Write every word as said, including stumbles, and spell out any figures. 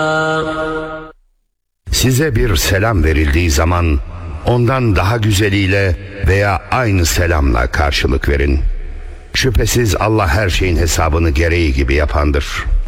Size bir selam verildiği zaman ondan daha güzeliyle veya aynı selamla karşılık verin. Şüphesiz Allah her şeyin hesabını gereği gibi yapandır.